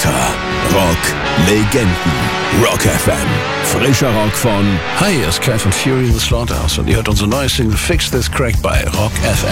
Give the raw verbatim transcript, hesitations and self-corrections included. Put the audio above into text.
Roboter, Rock, Legenden, Rock F M. Frischer Rock von... Hi, hier ist Kai von Fury in the Slaughterhouse und ihr hört unsere neue Single Fix This Crack bei Rock F M.